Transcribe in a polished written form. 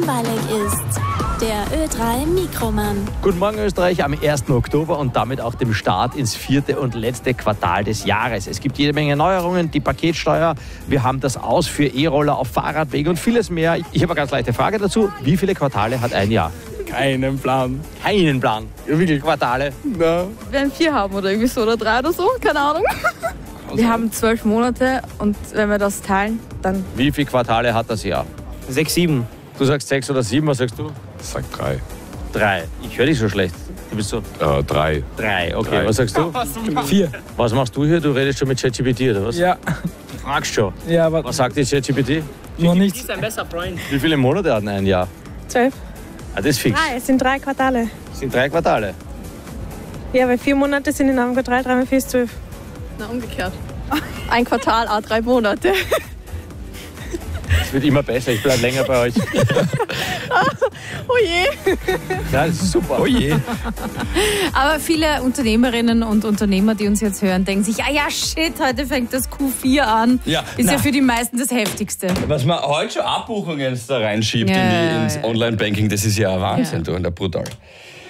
langweilig ist. Der Ö3 Mikroman. Guten Morgen Österreich am 1. Oktober und damit auch dem Start ins 4. und letzte Quartal des Jahres. Es gibt jede Menge Neuerungen, die Paketsteuer, wir haben das Aus für E-Roller auf Fahrradwegen und vieles mehr. Ich habe eine ganz leichte Frage dazu. Wie viele Quartale hat ein Jahr? Keinen Plan. Keinen Plan. Wie viele Quartale? Na. Wir werden 4 haben oder irgendwie so oder 3 oder so, keine Ahnung. Wir haben 12 Monate und wenn wir das teilen, dann... Wie viele Quartale hat das Jahr? 6, 7. Du sagst 6 oder 7, was sagst du? Ich sag 3. 3. Ich höre dich so schlecht. Du bist so... 3. 3, okay. 3. Was sagst du? 4. Was machst du hier? Du redest schon mit ChatGPT oder was? Ja. Du fragst schon. Ja, aber Was sagt die ChatGPT? noch nicht. ist ein besser Freund. Wie viele Monate hat ein Jahr? 12. Ah, das ist fix. Es sind 3 Quartale. Das sind 3 Quartale. Ja, weil 4 Monate sind in einem Quartal, 3 mal 4 ist 12. Na, umgekehrt. Ein Quartal, 3 Monate. Es wird immer besser, ich bleibe länger bei euch. Oh je. Ja, das ist super. Oh je. Aber viele Unternehmerinnen und Unternehmer, die uns jetzt hören, denken sich, ja, shit, heute fängt das Q4 an. Ja. Ist ja für die meisten das Heftigste. Was man heute schon Abbuchungen da reinschiebt Ja, ins ja. Online-Banking, das ist ja ein Wahnsinn, du, und brutal.